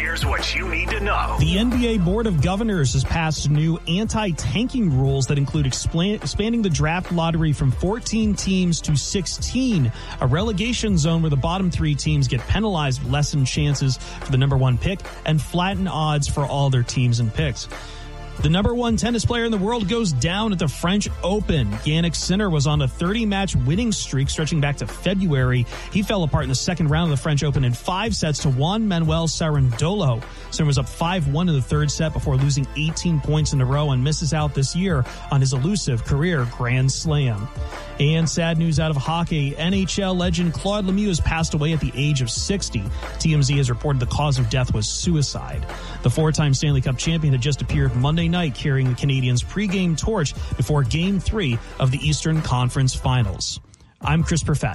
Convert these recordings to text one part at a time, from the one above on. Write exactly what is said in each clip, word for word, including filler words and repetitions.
Here's what you need to know. The N B A Board of Governors has passed new anti-tanking rules that include explan- expanding the draft lottery from fourteen teams to sixteen, a relegation zone where the bottom three teams get penalized, lessen chances for the number one pick, and flatten odds for all their teams and picks. The number one tennis player in the world goes down at the French Open. Jannik Sinner was on a thirty-match winning streak stretching back to February. He fell apart in the second round of the French Open in five sets to Juan Manuel Cerundolo. Sinner was up five one in the third set before losing eighteen points in a row and misses out this year on his elusive career Grand Slam. And sad news out of hockey. N H L legend Claude Lemieux has passed away at the age of sixty. T M Z has reported the cause of death was suicide. The four-time Stanley Cup champion had just appeared Monday night carrying the Canadiens' pregame torch before Game three of the Eastern Conference Finals. I'm Chris Perfett.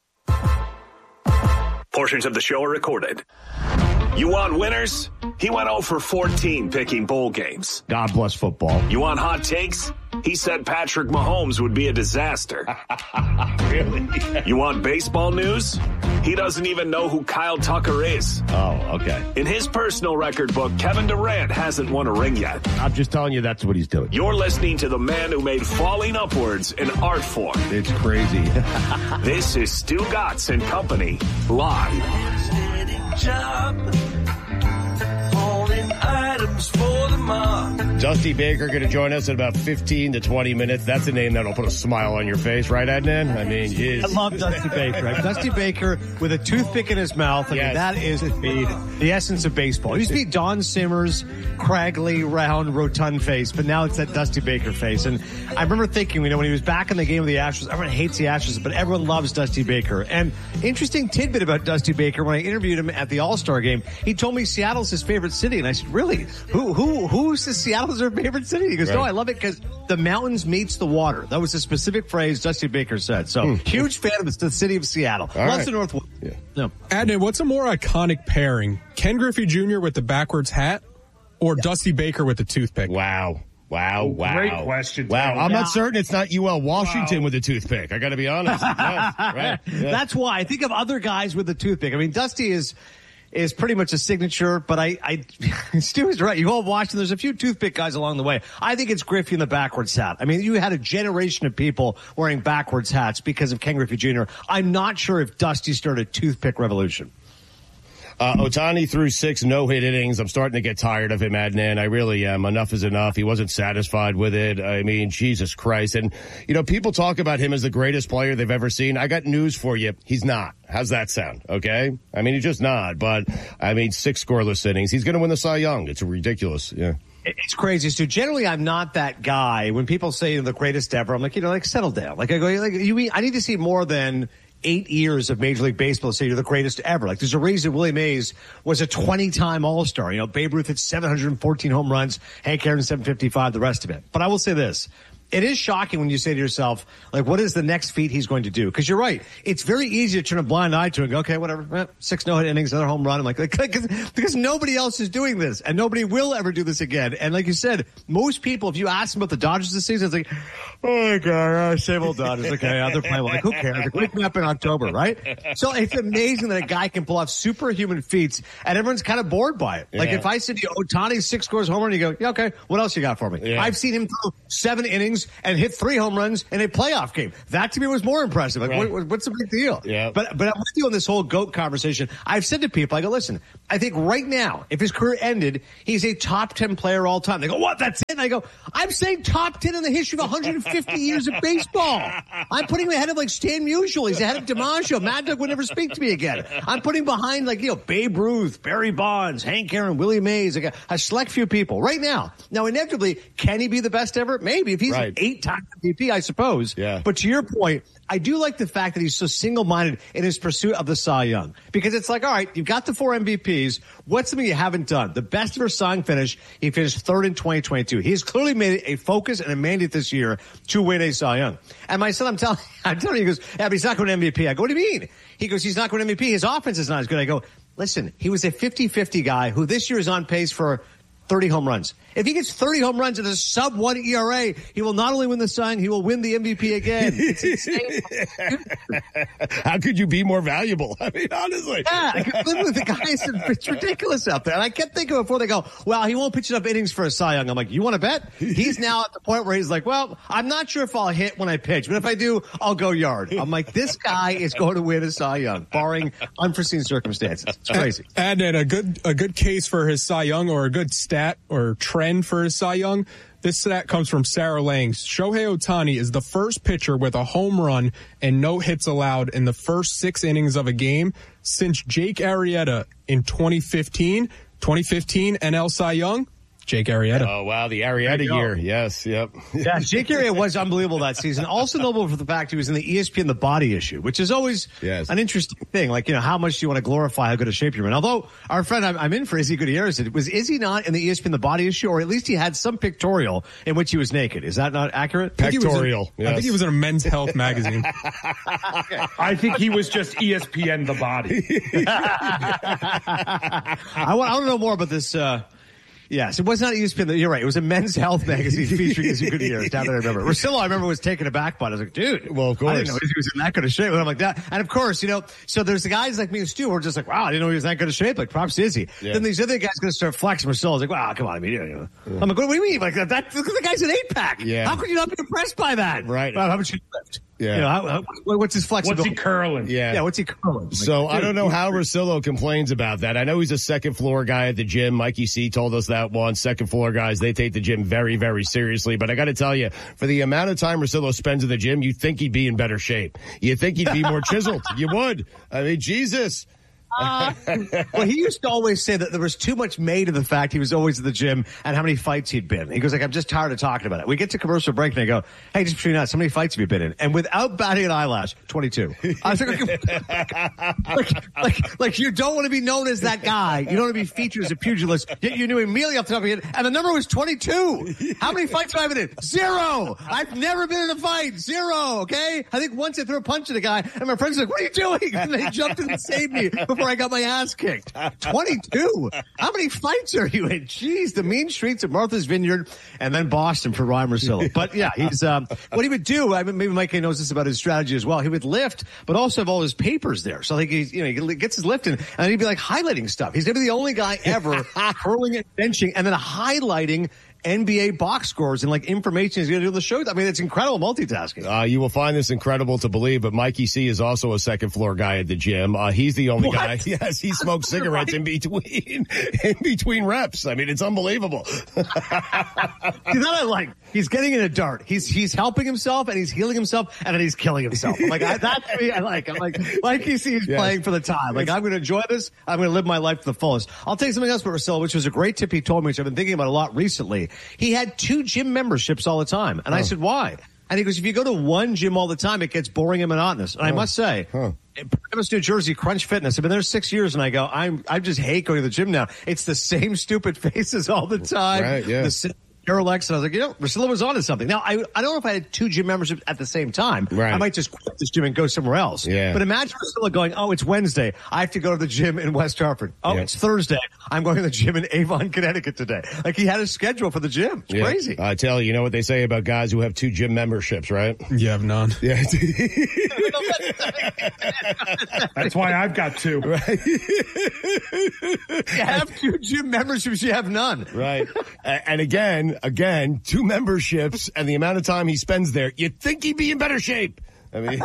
Portions of the show are recorded. You want winners? He went oh for fourteen picking bowl games. God bless football. You want hot takes? He said Patrick Mahomes would be a disaster. Really? You want baseball news? He doesn't even know who Kyle Tucker is. Oh, okay. In his personal record book, Kevin Durant hasn't won a ring yet. I'm just telling you that's what he's doing. You're listening to the man who made falling upwards an art form. It's crazy. This is Stu Gatz and Company, live. Dusty Baker going to join us in about fifteen to twenty minutes. That's a name that'll put a smile on your face, right, Adnan? I mean, geez. I love Dusty Baker. Right? Dusty Baker with a toothpick in his mouth. I Yes. mean, that is the, the essence of baseball. It used to be Don Simmers, craggly, round, rotund face, but now it's that Dusty Baker face. And I remember thinking, you know, when he was back in the game of the Astros, everyone hates the Astros, but everyone loves Dusty Baker. And interesting tidbit about Dusty Baker, when I interviewed him at the All-Star game, he told me Seattle's his favorite city. And I said, really? Who, who, who's the Seattle's their favorite city? He goes, Right. no, I love it because the mountains meets the water. That was a specific phrase Dusty Baker said. So huge fan of the city of Seattle. All Loves right. the Northwest. Yeah. No. Adnan, what's a more iconic pairing? Ken Griffey Junior with the backwards hat or Dusty Baker with the toothpick? Wow. Wow, wow. Great question, Wow, Tony. I'm Yeah. not certain it's not U L Washington Wow. with a toothpick. I got to be honest. Yes, right. Yeah. That's why I think of other guys with the toothpick. I mean, Dusty is is pretty much a signature, but I, I Stu is right. You go Washington, there's a few toothpick guys along the way. I think it's Griffey in the backwards hat. I mean, you had a generation of people wearing backwards hats because of Ken Griffey Junior I'm not sure if Dusty started a toothpick revolution. Uh, Ohtani threw six no-hit innings. I'm starting to get tired of him, Adnan. I really am. Enough is enough. He wasn't satisfied with it. I mean, Jesus Christ. And, you know, people talk about him as the greatest player they've ever seen. I got news for you. He's not. How's that sound? Okay? I mean, he's just not. But, I mean, six scoreless innings. He's going to win the Cy Young. It's ridiculous. Yeah. It's crazy. So generally, I'm not that guy. When people say the greatest ever, I'm like, you know, like settle down. Like I go, like you. I need to see more than eight years of Major League Baseball to say you're the greatest ever. Like there's a reason Willie Mays was a twenty-time All-Star. You know, Babe Ruth hit seven hundred fourteen home runs, Hank Aaron seven fifty-five, the rest of it. But I will say this. It is shocking when you say to yourself, like, what is the next feat he's going to do? Because you're right. It's very easy to turn a blind eye to it and go, okay, whatever. Eh, six no-hit innings, another home run. I'm like, like because, because nobody else is doing this, and nobody will ever do this again. And like you said, most people, if you ask them about the Dodgers this season, it's like, oh my God, uh, same old Dodgers. Okay, uh, they're playing well. Like, who cares? Like, wake me up in October, right? So it's amazing that a guy can pull off superhuman feats, and everyone's kind of bored by it. Like Yeah. if I said to you, Ohtani six scores home run, you go, yeah, okay, what else you got for me? Yeah. I've seen him throw seven innings and hit three home runs in a playoff game. That to me was more impressive. Like, Right. what, what's the big deal? Yeah. But but I'm with you on this whole GOAT conversation. I've said to people, I go, listen, I think right now, if his career ended, he's a top ten player all time. They go, what? That's it? And I go, I'm saying top ten in the history of one hundred fifty years of baseball. I'm putting him ahead of like Stan Musial. He's ahead of DiMaggio. Mad Dog would never speak to me again. I'm putting behind like, you know, Babe Ruth, Barry Bonds, Hank Aaron, Willie Mays, like a, a select few people right now. Now, inevitably, can he be the best ever? Maybe. If he's Right. an eight-time M V P, I suppose. Yeah. But to your point, I do like the fact that he's so single-minded in his pursuit of the Cy Young. Because it's like, all right, you've got the four M V Ps. What's something you haven't done? The best ever Cy Young finish, he finished third in twenty twenty-two. He's clearly made it a focus and a mandate this year to win a Cy Young. And my son, I'm telling, I'm telling you, he goes, yeah, but he's not going to M V P. I go, what do you mean? He goes, he's not going to M V P. His offense is not as good. I go, listen, he was a fifty-fifty guy who this year is on pace for thirty home runs. If he gets thirty home runs at a sub one E R A, he will not only win the Cy Young, he will win the M V P again. It's insane. How could you be more valuable? I mean, honestly. Yeah, literally, the guy is it's ridiculous out there. And I kept thinking before they go, well, he won't pitch enough innings for a Cy Young. I'm like, you want to bet? He's now at the point where he's like, well, I'm not sure if I'll hit when I pitch, but if I do, I'll go yard. I'm like, this guy is going to win a Cy Young, barring unforeseen circumstances. It's crazy. And, and a good a good case for his Cy Young, or a good stat or trend for his Cy Young. This stat comes from Sarah Lang. Shohei Ohtani is the first pitcher with a home run and no hits allowed in the first six innings of a game since Jake Arrieta in twenty fifteen. twenty fifteen N L Cy Young, Jake Arrieta. Oh, wow, the Arrieta year. Yes, yep. Yeah, Jake Arrieta was unbelievable that season. Also notable for the fact he was in the E S P N The Body Issue, which is always yes. an interesting thing. Like, you know, how much do you want to glorify how good a shape you're in? Although our friend I'm, I'm in for Izzy Gutierrez said, was Izzy not in the E S P N The Body Issue, or at least he had some pictorial in which he was naked? Is that not accurate? Pictorial. I think he was in, yes. I think he was in a Men's Health magazine. I think he was just E S P N The Body. I want, I want to know more about this, uh, yes, it was not E S P N. You're right. It was a Men's Health magazine featuring Izzy Gutierrez. Now that I remember, Russillo, I remember, was taken aback by it. I was like, dude, well, of course, I didn't know he was in that good of shape. And I'm like that. And of course, you know, so there's the guys like me and Stu who are just like, wow, I didn't know he was that good of shape. Like, props to Izzy. Yeah. Then these other guys going to start flexing. Russillo's like, wow, come on, I mean, you know. Yeah. I'm like, what do you mean? Like that? that look at the guy's an eight pack. Yeah. How could you not be impressed by that? Right. Well, how much you lift? Yeah. You know, how, how, what's his flexibility? What's he curling? Yeah. Yeah. What's he curling? Like, so dude, I don't know how Russillo complains about that. I know he's a second floor guy at the gym. Mikey C told us that once. Second floor guys, they take the gym very, very seriously. But I got to tell you, for the amount of time Russillo spends in the gym, you'd think he'd be in better shape. You'd think he'd be more chiseled. You would. I mean, Jesus. Uh, well, he used to always say that there was too much made of the fact he was always at the gym and how many fights he'd been. He goes like, I'm just tired of talking about it. We get to commercial break and I go, hey, just between us, how many fights have you been in? And without batting an eyelash, twenty-two. I was like, like, like, like you don't want to be known as that guy. You don't want to be featured as a pugilist. Yet you knew immediately off the top of your head. And the number was twenty-two. How many fights have I been in? Zero. I've never been in a fight. Zero. Okay. I think once I threw a punch at a guy and my friends were like, what are you doing? And they jumped in and saved me before I got my ass kicked. twenty-two. How many fights are you in? Jeez, the mean streets of Martha's Vineyard and then Boston for Ryan Russillo. But yeah, he's, um, what he would do, I mean, maybe Mike knows this about his strategy as well. He would lift, but also have all his papers there. So like he's, you know, he gets his lifting and then he'd be like highlighting stuff. He's going to be the only guy ever curling and benching and then highlighting N B A box scores and like information he's going to do on the show. I mean, it's incredible multitasking. Uh, you will find this incredible to believe, but Mikey C is also a second floor guy at the gym. Uh, he's the only what? guy. Yes, he smokes cigarettes right. in between, in between reps. I mean, it's unbelievable. He's not like, he's getting in a dart. He's, he's helping himself and he's healing himself and then he's killing himself. I'm like, I, that's me. I like, I'm like, Mikey C is yes. playing for the time. Like, I'm going to enjoy this. I'm going to live my life to the fullest. I'll take something else about Russillo, which was a great tip he told me, which I've been thinking about a lot recently. He had two gym memberships all the time. And oh. I said, why? And he goes, if you go to one gym all the time, it gets boring and monotonous. And oh. I must say, huh. in Paramus, New Jersey, Crunch Fitness, I've been there six years and I go, I'm, I just hate going to the gym now. It's the same stupid faces all the time. Right, yeah. The Duralex, and I was like, you know, Russillo was onto something. Now, I I don't know if I had two gym memberships at the same time. Right. I might just quit this gym and go somewhere else. Yeah. But imagine Russillo going, oh, it's Wednesday. I have to go to the gym in West Hartford. Oh, yeah. It's Thursday. I'm going to the gym in Avon, Connecticut today. Like, he had a schedule for the gym. It's yeah. crazy. I tell you, you know what they say about guys who have two gym memberships, right? You have none. Yeah. That's why I've got two. Right. You have two gym memberships, you have none. Right. And again, again, two memberships and the amount of time he spends there, you'd think he'd be in better shape. I mean,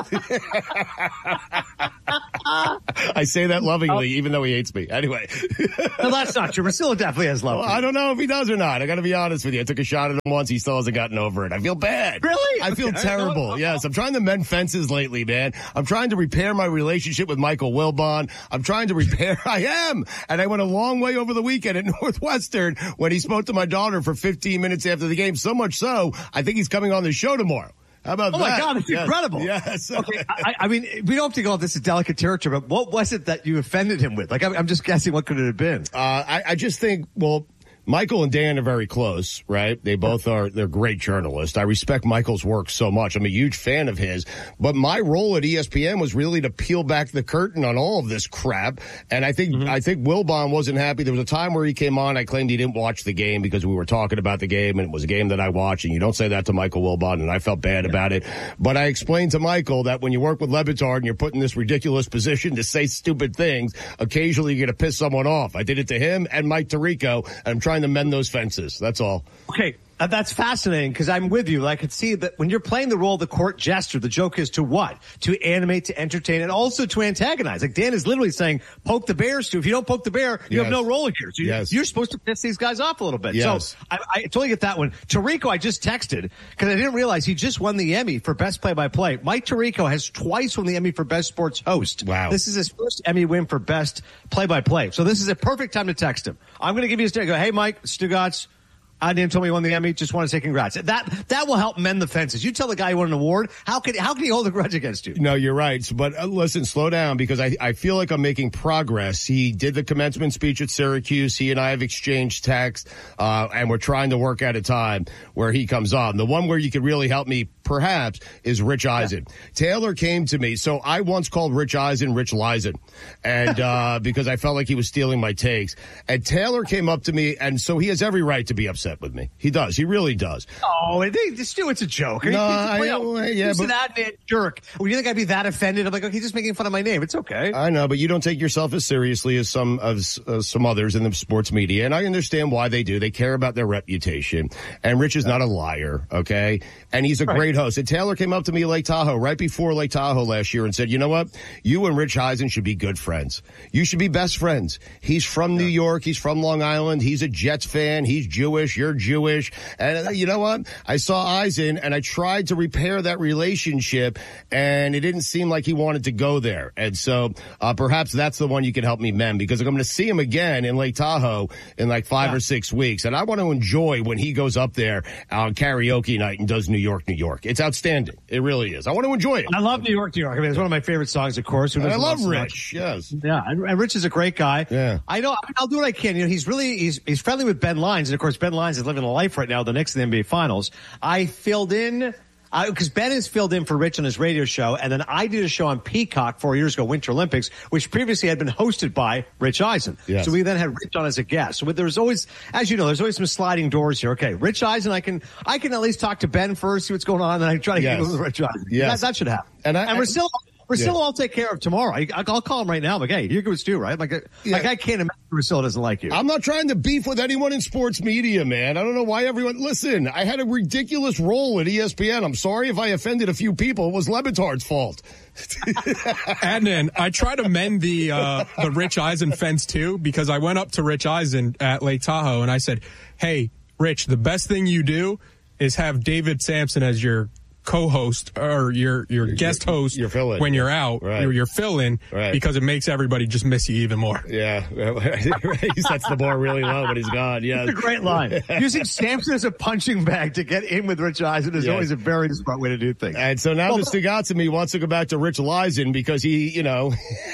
I say that lovingly, even though he hates me. Anyway. No, that's not true. Russillo definitely has love. Well, I don't know if he does or not. I got to be honest with you. I took a shot at him once. He still hasn't gotten over it. I feel bad. Really? I feel okay. terrible. I yes. I'm trying to mend fences lately, man. I'm trying to repair my relationship with Michael Wilbon. I'm trying to repair. I am. And I went a long way over the weekend at Northwestern when he spoke to my daughter for fifteen minutes after the game. So much so, I think he's coming on the show tomorrow. How about oh that? Oh, my God, it's yes. incredible. Yes. Okay, I, I mean, we don't have to go, this is delicate territory, but what was it that you offended him with? Like, I'm, I'm just guessing, what could it have been? Uh, I, I just think, well, Michael and Dan are very close, right? They both are, they're great journalists. I respect Michael's work so much. I'm a huge fan of his. But my role at E S P N was really to peel back the curtain on all of this crap. And I think, mm-hmm. I think Wilbon wasn't happy. There was a time where he came on. I claimed he didn't watch the game because we were talking about the game and it was a game that I watched. And you don't say that to Michael Wilbon. And I felt bad yeah. about it. But I explained to Michael that when you work with Le Batard and you're put in this ridiculous position to say stupid things, occasionally you're going to piss someone off. I did it to him and Mike Tirico. And I'm trying to mend those fences. That's all. Okay. Uh, that's fascinating because I'm with you. I could see that when you're playing the role of the court jester, the joke is to what? To animate, to entertain, and also to antagonize. Like Dan is literally saying, poke the bears too. If you don't poke the bear, you yes. have no role here. So yes. you're supposed to piss these guys off a little bit. Yes. So I, I totally get that one. Tirico, I just texted because I didn't realize he just won the Emmy for Best Play-by-Play. Mike Tirico has twice won the Emmy for Best Sports Host. Wow. This is his first Emmy win for Best Play-by-Play. So this is a perfect time to text him. I'm going to give you a stick. Go, hey, Mike Stugotz. Adnan told me he won the Emmy. Just want to say congrats. That that will help mend the fences. You tell the guy you won an award. How can how can he hold a grudge against you? No, you're right. But uh, listen, slow down because I I feel like I'm making progress. He did the commencement speech at Syracuse. He and I have exchanged text, uh, and we're trying to work out a time where he comes on. The one where you could really help me, perhaps, is Rich Eisen. Yeah. Taylor came to me. So I once called Rich Eisen Rich Leisen, and uh, because I felt like he was stealing my takes. And Taylor came up to me, and so he has every right to be upset with me. He does. He really does. Oh, Stu, it's a joke. No, I, I, yeah, he's but, an admin jerk. Well, you think I'd be that offended? I'm like, okay, he's just making fun of my name. It's okay. I know, but you don't take yourself as seriously as some as uh, some others in the sports media, and I understand why they do. They care about their reputation. And Rich is not a liar, okay? And he's a right. great host. And Taylor came up to me at Lake Tahoe right before Lake Tahoe last year and said, you know what? You and Rich Eisen should be good friends. You should be best friends. He's from yeah. New York. He's from Long Island. He's a Jets fan. He's Jewish. You're Jewish. And uh, you know what? I saw Eisen and I tried to repair that relationship and it didn't seem like he wanted to go there. And so uh, perhaps that's the one you can help me mend because I'm going to see him again in Lake Tahoe in like five yeah. or six weeks. And I want to enjoy when he goes up there on karaoke night and does New York, New York. It's outstanding. It really is. I want to enjoy it. I love New York, New York. I mean, it's one of my favorite songs, of course. I love Rich. Yes. Yeah. And Rich is a great guy. Yeah. I know. I'll do what I can. You know, he's really, he's, he's friendly with Ben Lyons. And of course, Ben Lyons is living a life right now, the Knicks in the N B A Finals. I filled in, because Ben has filled in for Rich on his radio show, and then I did a show on Peacock four years ago, Winter Olympics, which previously had been hosted by Rich Eisen. Yes. So we then had Rich on as a guest. So there's always, as you know, there's always some sliding doors here. Okay, Rich Eisen, I can I can at least talk to Ben first, see what's going on, and then I try to yes. get with Rich Eisen. Yes. That, that should happen. And, I, and we're still... Russillo, yeah. I'll take care of tomorrow. I, I'll call him right now. Like, hey, you're good with Stu, right? Like, yeah. like I can't imagine Russillo doesn't like you. I'm not trying to beef with anyone in sports media, man. I don't know why everyone. Listen, I had a ridiculous role at E S P N. I'm sorry if I offended a few people. It was Le Batard's fault. Adnan, I try to mend the uh, the Rich Eisen fence too because I went up to Rich Eisen at Lake Tahoe and I said, "Hey, Rich, the best thing you do is have David Sampson as your." co-host or your your you're, guest host you're fill-in, when yeah. you're out right. you're, you're fill-in right. because it makes everybody just miss you even more. Yeah. He sets the bar really low when he's gone. Yeah, it's a great line. Using Sampson as a punching bag to get in with Rich Eisen is yes. always a very smart way to do things. And so now well, the Stugotz wants to go back to Rich Eisen because he, you know,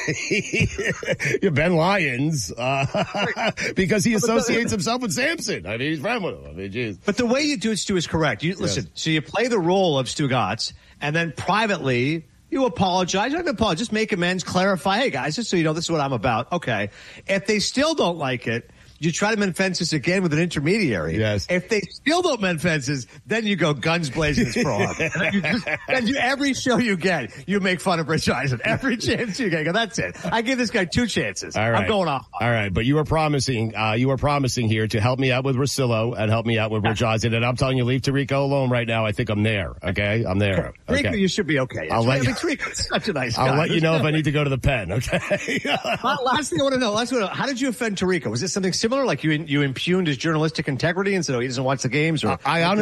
Ben Lyons, uh, because he associates himself with Sampson. I mean, he's friend with him. I mean, geez. But the way you do it, Stu, is correct. You listen. Yes. So you play the role of Stugotz, and then privately you apologize. I don't apologize. Just make amends. Clarify. Hey guys, just so you know, this is what I'm about. Okay. If they still don't like it, you try to mend fences again with an intermediary. Yes. If they still don't mend fences, then you go guns blazing as fraud. and you just, and you, every show you get, you make fun of Rich Eisen. Every chance you get, go, that's it. I give this guy two chances. All right. I'm going off. All right, but you were promising, uh, you were promising here to help me out with Russillo and help me out with Rich Eisen. And I'm telling you, leave Tirico alone right now. I think I'm there. Okay, I'm there. Tirico, okay. you should be okay. I'll let I mean, you. Tirico's such a nice guy. I'll let you There's know no if I way. need to go to the pen. Okay. Last thing I want to know. Last thing I want to know. How did you offend Tirico? Was this something similar? Like you you impugned his journalistic integrity and said, "Oh, he doesn't watch the games"? Or I honestly.